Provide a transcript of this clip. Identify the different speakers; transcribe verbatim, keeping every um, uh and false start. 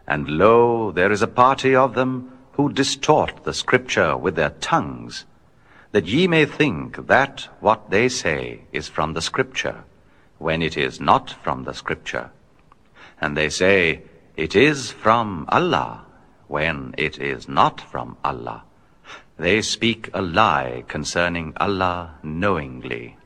Speaker 1: And lo, there is a party of them who distort the Scripture with their tongues, that ye may think that what they say is from the Scripture, when it is not from the Scripture. And they say, it is from Allah, when it is not from Allah. They speak a lie concerning Allah knowingly.